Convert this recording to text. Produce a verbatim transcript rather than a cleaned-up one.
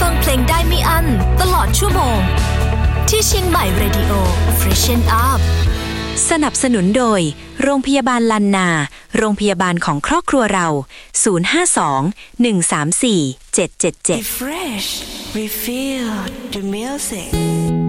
ฟังเพลงได้ไม่อั้นตลอดชั่วโมงที่เชียงใหม่ Radio Freshen Up สนับสนุนโดยโรงพยาบาลลันนาโรงพยาบาลของครอบครัวเราศูนย์ ห้า สอง หนึ่ง สาม สี่ เจ็ด เจ็ด เจ็ด Refresh Refill the music